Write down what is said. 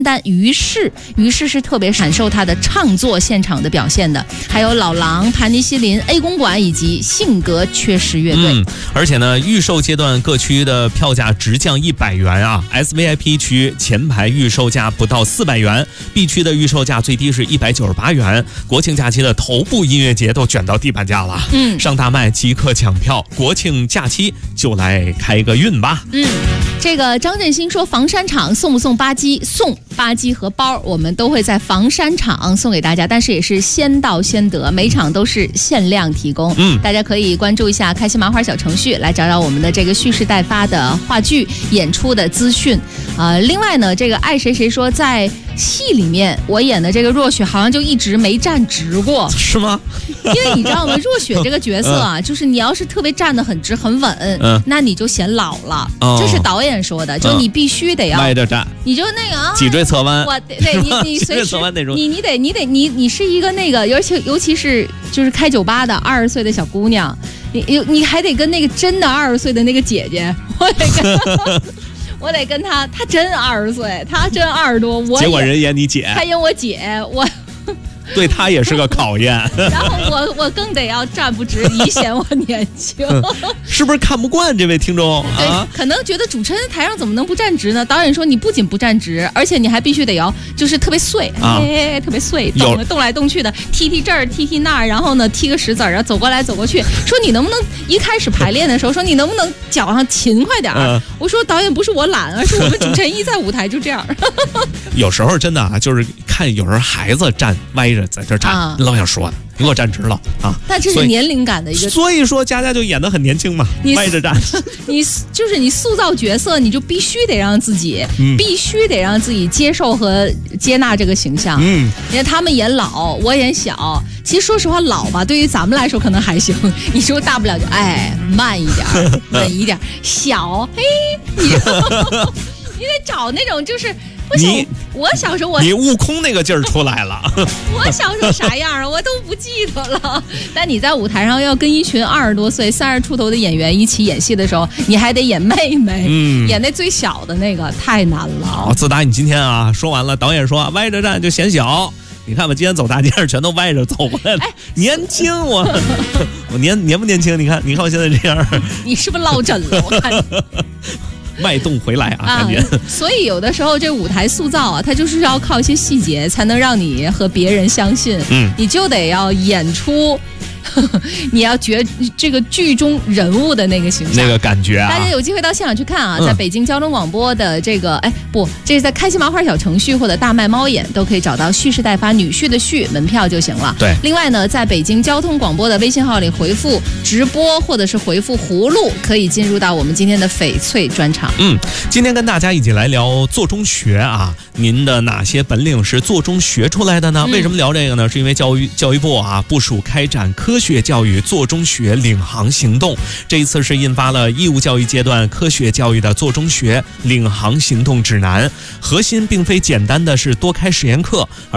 但于是是特别感受他的唱作现场的表现的，还有老狼、盘尼西林、A 公馆以及性格缺失乐队。 而且呢，预售阶段各区的票价直降100元啊 ，SVIP 区前排预售价不到400元 ，B 区的预售价最低是198元。国庆假期的头部音乐节都卷到地板价了，上大麦即刻抢票，国庆假期就来开个运吧。 这个张振兴说，房山场送不送吧唧？送吧唧和包，我们都会在房山场送给大家，但是也是先到先得，每场都是限量提供。大家可以关注一下开心麻花小程序，来找找我们的这个蓄势待发的话剧演出的资讯。另外呢，这个爱谁谁说，在戏里面我演的这个若雪好像就一直没站直过， 是吗？ 因为你知道吗，若雪这个角色啊，就是你要是特别站得很直很稳，那你就显老了。这是导演说的，就你必须得要歪着站， 你就那个脊椎侧弯， 我对你随时那种， 你是一个那个，尤其是就是开酒吧的20岁的小姑娘，你还得跟那个真的20岁的那个姐姐，我得跟她真20岁，她真20多， 结果人演你姐， 她演我姐，我。 对他也是个考验， 然后我更得要站不直，以显我年轻。 是不是看不惯这位听众啊？ 可能觉得主持人台上怎么能不站直呢？导演说你不仅不站直，而且你还必须得要就是特别碎，特别碎，动来动去的，踢这儿踢那儿，然后呢踢个石子儿，然后走过来走过去。说你能不能一开始排练的时候说你能不能脚上勤快点儿？我说导演不是我懒，而是我们主持人一在舞台就这样。 有时候真的啊，就是看有时候孩子站歪着在这站，老想说你给我站直了啊！ 但这是年龄感的一个， 所以说佳佳就演得很年轻嘛，歪着站。 你就是你塑造角色，你就必须得让自己，必须得让自己接受和接纳这个形象。你看他们演老，我演小。其实说实话，老吧，对于咱们来说可能还行。你说大不了就慢一点，稳一点。小，你得找那种就是。我小时候你悟空那个劲儿出来了。 我小时候啥样啊？我都不记得了。但你在舞台上要跟一群20多岁、30出头的演员一起演戏的时候，你还得演妹妹，演那最小的那个，太难了。 自打你今天啊说完了，导演说歪着站就显小。你看吧，今天走大街上全都歪着走过来了，年轻我年不年轻？你看我现在这样， 你是不是落枕了？我看。 脉动回来啊，感觉。 所以有的时候这舞台塑造啊，它就是要靠一些细节，才能让你和别人相信。你就得要演出。你要觉这个剧中人物的那个形象， 那个感觉啊！ 大家有机会到现场去看啊，在北京交通广播的这个这是在开心麻花小程序或者大麦猫眼都可以找到蓄势待发女婿的婿门票就行了。 对， 另外呢，在北京交通广播的微信号里回复直播或者是回复葫芦，可以进入到我们今天的翡翠专场。 今天跟大家一起来聊做中学啊，您的哪些本领是做中学出来的呢？为什么聊这个呢？是因为教育部啊部署开展科学教育做中学领航行动，这一次是印发了义务教育阶段科学教育的做中学领航行动指南。核心并非简单的是多开实验课，而